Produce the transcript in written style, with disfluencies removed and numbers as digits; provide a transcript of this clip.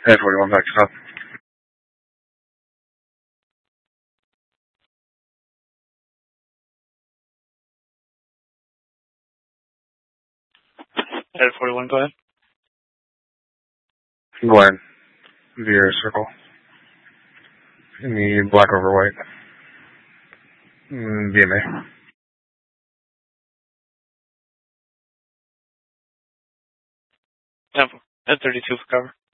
Ed 41 back to stop. Ed 41, go ahead. Glenn, Veer Circle. In the black over white. VMA. Ed 32 for cover.